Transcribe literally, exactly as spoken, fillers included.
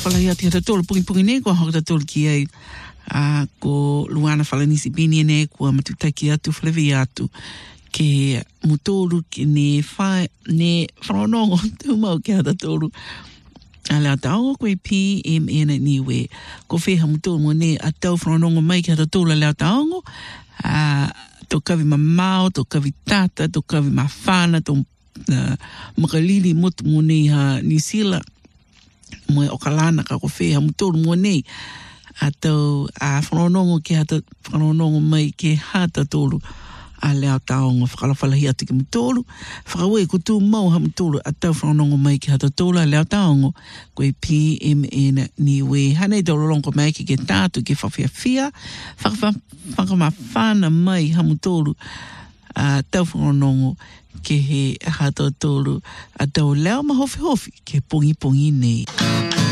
whalawhalahia te tolu pungi pungi ne kua hokata tolu ki ai a ko Luana Whalanisi Bini ne kua matutaki atu whalewi atu ke mutolu ki ne whae ne whanongo tūmau ke hata tolu a lea taongo koe P M N niwe ko wheha mutolu mo ne a tau whanongo mai ke hata tolu a lea taongo a tō kawi ma mao, tō kawi tata, tō kawi ma whana, tō uh, makalili motu mo nei ha New Zealand mo e okalana ka ko wheha mutolu mo nei a tau a whanongo ke hata whanongo mai ke hata tolu a lea taongo whakalawhalahi atu ki mutolu whakawe ko tū mau ha mutolu a tau whanongo mai ke hata tolu a lea taongo koe P M N niwe hanei taurolongo mai ki ke tātu ke whawhiawhia whakamawhana mai ha mutolu a tau whanongo ke he hata tolu a tau leo mahofi hofi ke pongi pongi nei.